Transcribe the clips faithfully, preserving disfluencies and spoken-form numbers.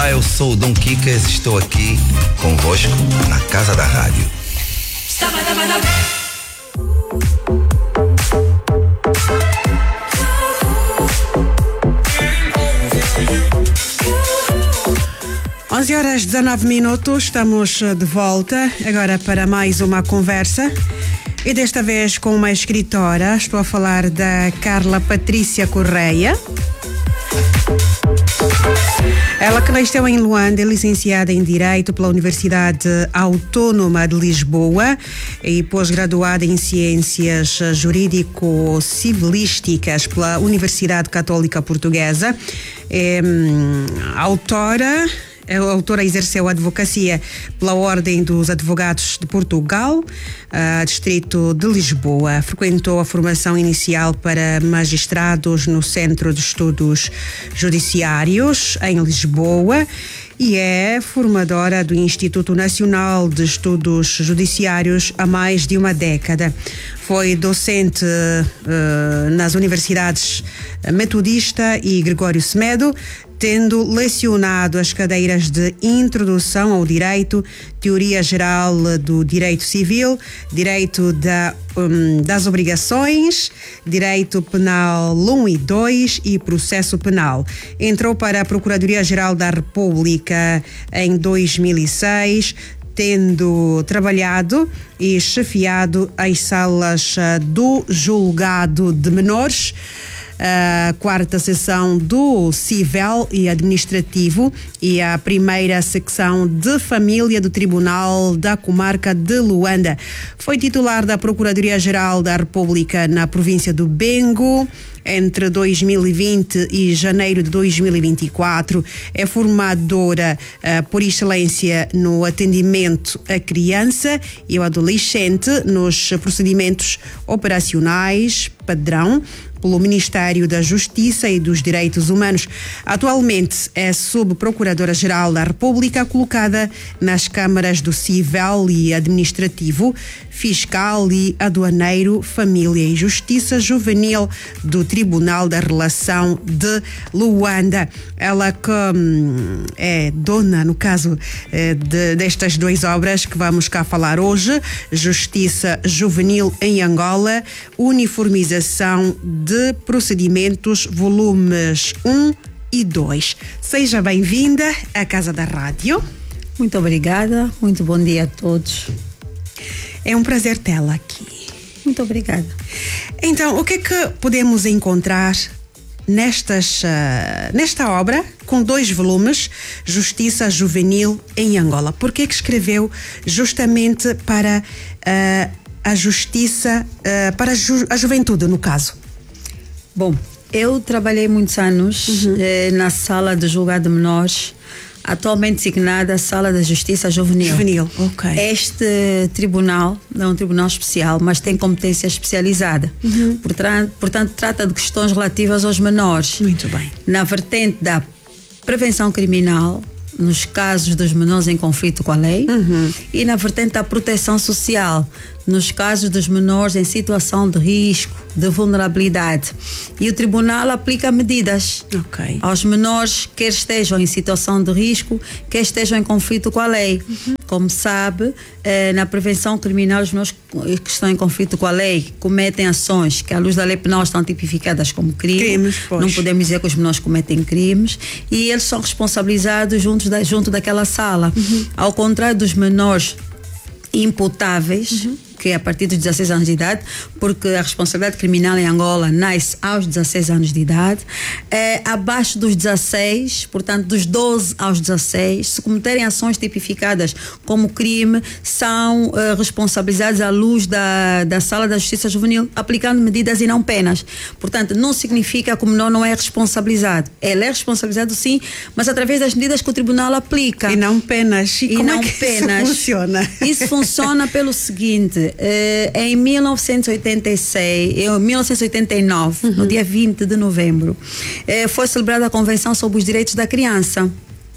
Olá, eu sou o Dom Quiques, estou aqui convosco na Casa da Rádio. onze horas dezenove minutos, estamos de volta agora para mais uma conversa e desta vez com uma escritora. Estou a falar da Carla Patrícia Correia. Ela que nasceu em Luanda, é licenciada em Direito pela Universidade Autónoma de Lisboa e pós-graduada em Ciências Jurídico-Civilísticas pela Universidade Católica Portuguesa. É hum, autora... A autora exerceu a advocacia pela Ordem dos Advogados de Portugal, uh, Distrito de Lisboa. Frequentou a formação inicial para magistrados no Centro de Estudos Judiciários, em Lisboa, e é formadora do Instituto Nacional de Estudos Judiciários há mais de uma década. Foi docente uh, nas universidades Metodista e Gregório Semedo, tendo lecionado as cadeiras de Introdução ao Direito, Teoria Geral do Direito Civil, Direito da, um, das Obrigações, Direito Penal um e dois e Processo Penal. Entrou para a Procuradoria-Geral da República em dois mil e seis, tendo trabalhado e chefiado as salas do Julgado de Menores, a quarta seção do Civil e Administrativo e a primeira secção de Família do Tribunal da Comarca de Luanda. Foi titular da Procuradoria-Geral da República na província do Bengo entre dois mil e vinte e janeiro de dois mil e vinte e quatro. É formadora uh, por excelência no atendimento à criança e ao adolescente nos procedimentos operacionais padrão pelo Ministério da Justiça e dos Direitos Humanos. Atualmente é subprocuradora-geral da República, colocada nas câmaras do Civil e Administrativo, Fiscal e Aduaneiro, Família e Justiça Juvenil do Tribunal da Relação de Luanda. Ela que hum, é dona, no caso, eh, de, destas duas obras que vamos cá falar hoje: Justiça Juvenil em Angola, Uniformização de Procedimentos, volumes um e dois. Seja bem-vinda à Casa da Rádio. Muito obrigada, muito bom dia a todos. É um prazer tê-la aqui. Muito obrigada. Então, o que é que podemos encontrar nestas, uh, nesta obra, com dois volumes, Justiça Juvenil em Angola? Por que é que escreveu justamente para uh, a justiça, uh, para a, ju- a juventude, no caso? Bom, eu trabalhei muitos anos uhum. eh, na sala de julgado de menores, atualmente designada Sala da Justiça Juvenil. Juvenil, ok. Este tribunal não é um tribunal especial, mas tem competência especializada. Uhum. Portanto, portanto, trata de questões relativas aos menores. Muito bem. Na vertente da prevenção criminal, nos casos dos menores em conflito com a lei, uhum. e na vertente da proteção social, nos casos dos menores em situação de risco, de vulnerabilidade. E o tribunal aplica medidas okay. aos menores, quer estejam em situação de risco, quer estejam em conflito com a lei. Uhum. Como sabe, eh, na prevenção criminal, os menores que estão em conflito com a lei cometem ações que, à luz da lei penal, estão tipificadas como crime. Crimes, pois. Não podemos dizer que os menores cometem crimes, e eles são responsabilizados juntos da, junto daquela sala. Uhum. Ao contrário dos menores imputáveis, uhum. que é a partir dos dezasseis anos de idade, porque a responsabilidade criminal em Angola nasce aos dezasseis anos de idade. É, abaixo dos dezasseis, portanto dos doze aos dezasseis, se cometerem ações tipificadas como crime, são uh, responsabilizados à luz da, da Sala da Justiça Juvenil, aplicando medidas e não penas. Portanto, não significa que o menor não é responsabilizado. Ele é responsabilizado, sim, mas através das medidas que o tribunal aplica. E não penas. E, e como não é que penas. Isso funciona? Isso funciona pelo seguinte: Uh, em mil novecentos e oitenta e seis, em mil novecentos e oitenta e nove, uhum. no dia vinte de novembro, uh, foi celebrada a Convenção sobre os Direitos da Criança.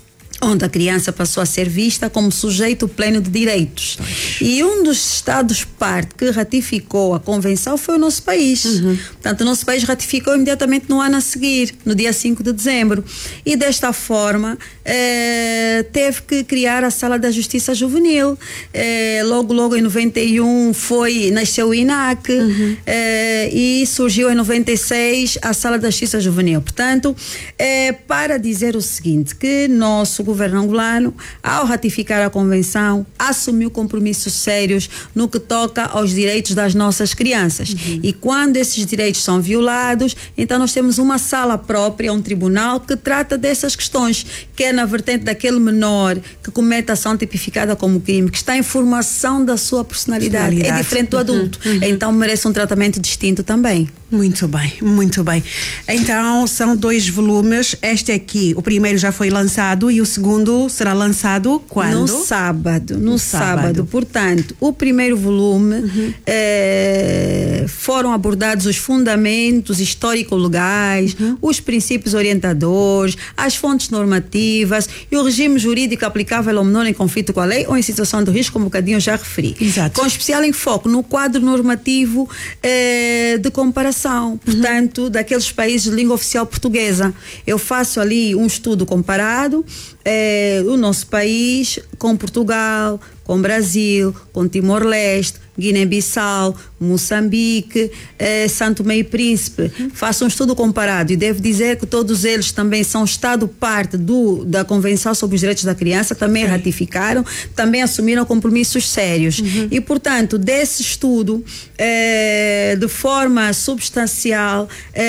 onde a criança passou a ser vista como sujeito pleno de direitos. Pois. E um dos Estados-parte que ratificou a Convenção foi o nosso país. Uhum. Portanto, o nosso país ratificou imediatamente no ano a seguir, no dia cinco de dezembro. E desta forma, eh, teve que criar a Sala da Justiça Juvenil. Eh, logo, logo em noventa e um foi, nasceu o I N A C, uhum. eh, e surgiu em noventa e seis a Sala da Justiça Juvenil. Portanto, eh, para dizer o seguinte, que nosso governo angolano, ao ratificar a convenção, assumiu compromissos sérios no que toca aos direitos das nossas crianças. Uhum. E quando esses direitos são violados, então nós temos uma sala própria, um tribunal que trata dessas questões, quer na vertente daquele menor que comete ação tipificada como crime, que está em formação da sua personalidade, personalidade. É diferente do adulto, uhum. Uhum. Então merece um tratamento distinto também. Muito bem, muito bem. Então são dois volumes. Este aqui, o primeiro já foi lançado e o segundo será lançado quando? No sábado, no, no sábado. sábado. Portanto, o primeiro volume uhum. eh, foram abordados os fundamentos histórico-legais, uhum. os princípios orientadores, as fontes normativas e o regime jurídico aplicável ao menor em conflito com a lei ou em situação de risco, como um bocadinho já referi. Exato. Com especial enfoque no quadro normativo eh, de comparação. Portanto, uhum. daqueles países de língua oficial portuguesa. Eu faço ali um estudo comparado eh, do nosso país com Portugal, com Brasil, com Timor-Leste, Guiné-Bissau, Moçambique, eh, Santo Tomé e Príncipe. Uhum. Faço um estudo comparado e devo dizer que todos eles também são Estado-parte do, da Convenção sobre os Direitos da Criança, também okay. ratificaram, também assumiram compromissos sérios. Uhum. E, portanto, desse estudo, eh, de forma substancial,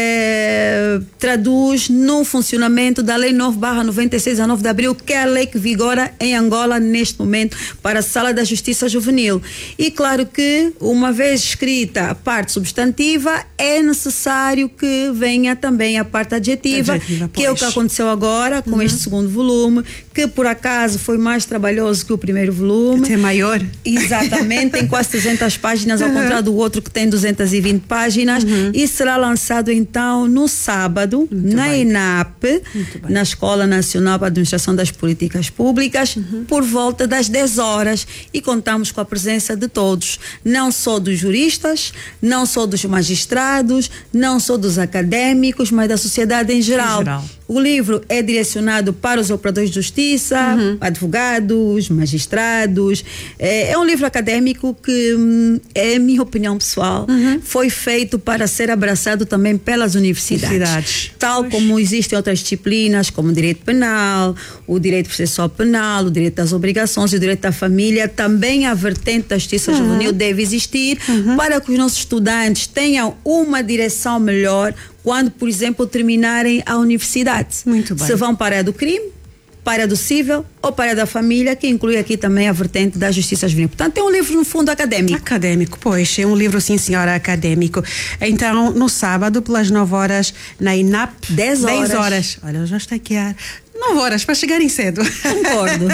eh, traduz no funcionamento da Lei nove barra noventa e seis a nove de abril, que é a lei que vigora em Angola neste momento para a Sala da Justiça Juvenil. E, claro que, uma vez escrita a parte substantiva, é necessário que venha também a parte adjetiva, adjetiva que é o que aconteceu agora com uhum. este segundo volume, que por acaso foi mais trabalhoso que o primeiro volume. É maior. Exatamente, tem quase trezentas páginas, ao uhum. contrário do outro que tem duzentas e vinte páginas, uhum. e será lançado então no sábado, muito na bem. I N A P, na Escola Nacional para a Administração das Políticas Públicas, uhum. por volta das dez horas, e contamos com a presença de todos, não só dos juristas, não só dos magistrados, não só dos académicos, mas da sociedade em geral. Em geral. O livro é direcionado para os operadores de justiça, uhum. advogados, magistrados. É, é um livro acadêmico que, hum, é minha opinião pessoal, uhum. foi feito para ser abraçado também pelas universidades. universidades. Tal Oxe. como existem outras disciplinas, como o direito penal, o direito processual penal, o direito das obrigações e o direito da família, também a vertente da justiça uhum. juvenil deve existir uhum. para que os nossos estudantes tenham uma direção melhor quando, por exemplo, terminarem a universidade. Muito bem. Se vão para a área do crime, para a área do civil ou para a área da família, que inclui aqui também a vertente da justiça juvenil. Portanto, é um livro, no fundo, acadêmico. Acadêmico, pois, é um livro, sim, senhora, acadêmico. Então, no sábado, pelas nove horas, na I N A P, dez horas. dez horas. Olha, eu já estou aqui há nove horas para chegarem cedo. Concordo.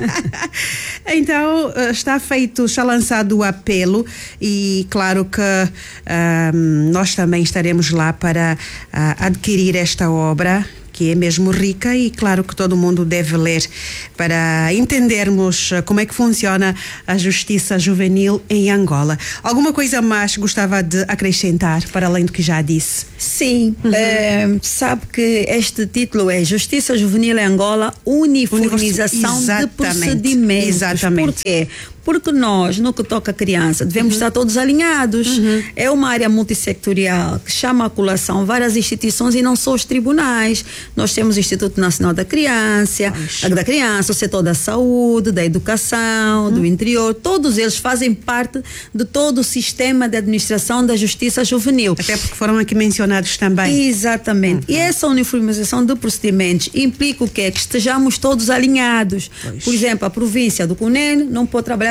Então, está feito, está lançado o apelo e claro que um, nós também estaremos lá para uh, adquirir esta obra, que é mesmo rica, e claro que todo mundo deve ler para entendermos como é que funciona a justiça juvenil em Angola. Alguma coisa mais gostava de acrescentar, para além do que já disse? Sim, uhum. é, sabe que este título é Justiça Juvenil em Angola, Uniformização Exatamente. de Procedimentos. Exatamente. Por quê? Porque nós, no que toca a criança, devemos uhum. estar todos alinhados. Uhum. É uma área multissectorial que chama a colação várias instituições e não só os tribunais. Nós temos o Instituto Nacional da Criança, da Criança, o setor da saúde, da educação, uhum. do interior. Todos eles fazem parte de todo o sistema de administração da justiça juvenil. Até porque foram aqui mencionados também. Exatamente. Uhum. E essa uniformização de procedimentos implica o quê? Que estejamos todos alinhados. Pois. Por exemplo, a província do Cunene não pode trabalhar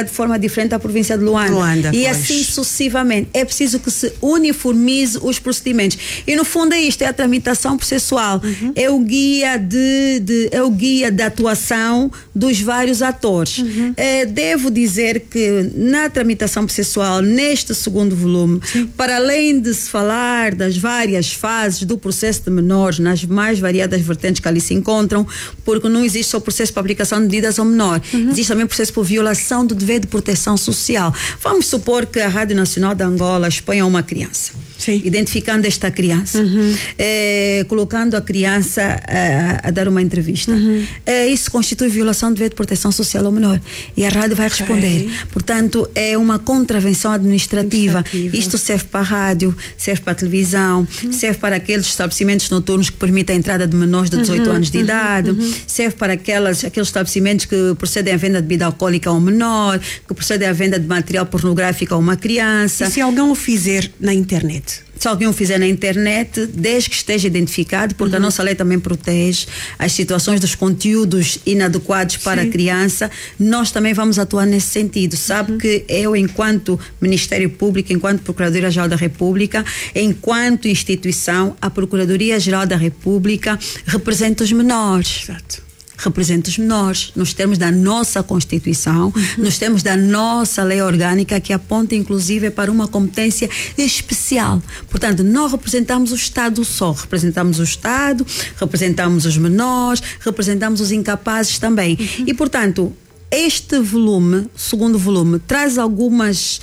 de forma diferente à província de Luanda. Luanda, e pois. assim sucessivamente. É preciso que se uniformize os procedimentos. E no fundo é isto, é a tramitação processual. Uhum. É o guia de, de, é o guia de atuação dos vários atores. Uhum. É, devo dizer que na tramitação processual, neste segundo volume, sim, para além de se falar das várias fases do processo de menores, nas mais variadas vertentes que ali se encontram, porque não existe só o processo para aplicação de medidas ao menor, uhum, existe também o processo por violação do dever de proteção social. Vamos supor que a Rádio Nacional de Angola exponha uma criança. Sim. Identificando esta criança, uhum, eh, colocando a criança a, a dar uma entrevista. Uhum. Eh, isso constitui violação do dever de proteção social ao menor. E a rádio vai responder. Okay. Portanto, é uma contravenção administrativa. administrativa. Isto serve para a rádio, serve para a televisão, uhum, serve para aqueles estabelecimentos noturnos que permitem a entrada de menores de dezoito uhum, anos de uhum, idade, uhum, serve para aquelas, aqueles estabelecimentos que procedem à venda de bebida alcoólica a um menor, que procedem à venda de material pornográfico a uma criança. E se alguém o fizer na internet? Se alguém o fizer na internet, desde que esteja identificado, porque uhum, a nossa lei também protege as situações dos conteúdos inadequados para sim, a criança, nós também vamos atuar nesse sentido. Sabe uhum, que eu, enquanto Ministério Público, enquanto Procuradoria-Geral da República, enquanto instituição, a Procuradoria-Geral da República representa os menores. Exato. Representa os menores, nos termos da nossa Constituição, uhum, nos termos da nossa lei orgânica, que aponta inclusive para uma competência especial. Portanto, não representamos o Estado só, representamos o Estado, representamos os menores, representamos os incapazes também. Uhum. E, portanto, este volume, segundo volume, traz algumas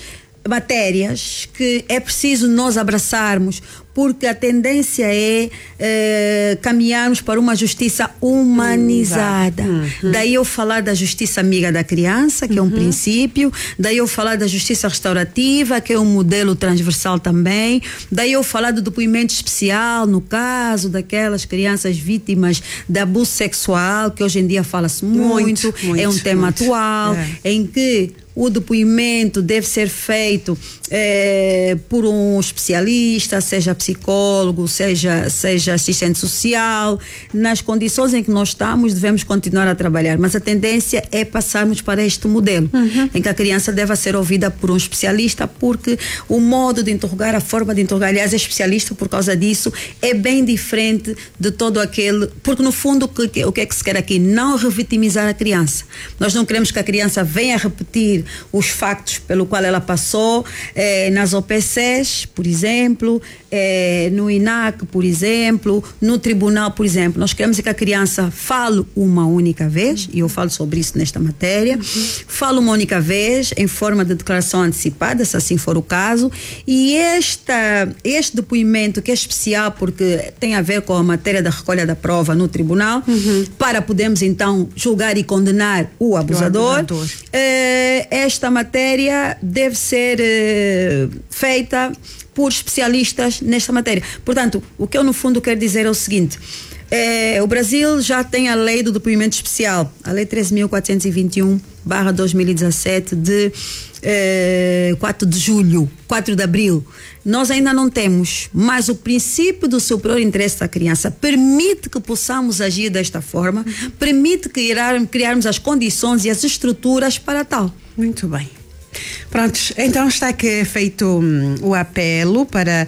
matérias que é preciso nós abraçarmos, porque a tendência é eh, caminharmos para uma justiça humanizada. Uhum. Daí eu falar da justiça amiga da criança, que uhum, é um princípio, daí eu falar da justiça restaurativa, que é um modelo transversal também, daí eu falar do depoimento especial, no caso daquelas crianças vítimas de abuso sexual, que hoje em dia fala-se muito, muito, muito, é um tema muito atual, é. em que o depoimento deve ser feito eh, por um especialista, seja psicólogo, seja, seja assistente social. Nas condições em que nós estamos, devemos continuar a trabalhar, mas a tendência é passarmos para este modelo, uhum, em que a criança deve ser ouvida por um especialista, porque o modo de interrogar, a forma de interrogar, aliás, é especialista por causa disso, é bem diferente de todo aquele, porque no fundo o que, o que é que se quer aqui? Não revitimizar a criança. Nós não queremos que a criança venha a repetir os factos pelo qual ela passou eh, nas O P Cs, por exemplo, eh, no I N A C, por exemplo, no tribunal, por exemplo. Nós queremos que a criança fale uma única vez, e eu falo sobre isso nesta matéria, uhum, fale uma única vez em forma de declaração antecipada, se assim for o caso, e esta, este depoimento, que é especial porque tem a ver com a matéria da recolha da prova no tribunal, uhum, para podermos então julgar e condenar o abusador, o abusador. Eh, esta matéria deve ser eh, feita por especialistas nesta matéria. Portanto, o que eu no fundo quero dizer é o seguinte: eh, o Brasil já tem a lei do depoimento especial, a lei treze mil quatrocentos e vinte e um barra dois mil e dezassete, de eh, quatro de julho, quatro de abril. Nós ainda não temos, mas o princípio do superior interesse da criança permite que possamos agir desta forma, uhum, permite criar, criarmos as condições e as estruturas para tal. Muito bem. Prontos, então está aqui feito um, o apelo para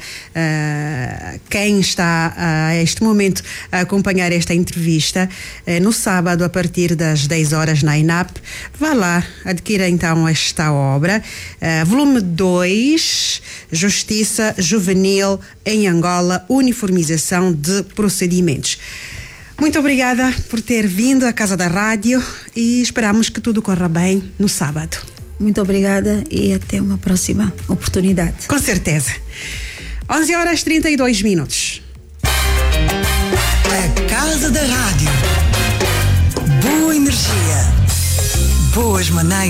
uh, quem está uh, a este momento a acompanhar esta entrevista uh, no sábado a partir das dez horas na I N A P. Vá lá, adquira então esta obra, uh, volume dois, Justiça Juvenil em Angola, uniformização de procedimentos. Muito obrigada por ter vindo à Casa da Rádio e esperamos que tudo corra bem no sábado. Muito obrigada e até uma próxima oportunidade. Com certeza. onze horas e trinta e dois minutos. A Casa da Rádio. Boa energia. Boas maneiras.